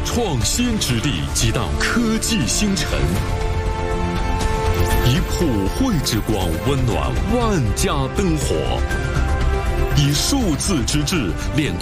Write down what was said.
创新之力激荡科技星辰，以普惠之光温暖万家灯火，以数字之智联动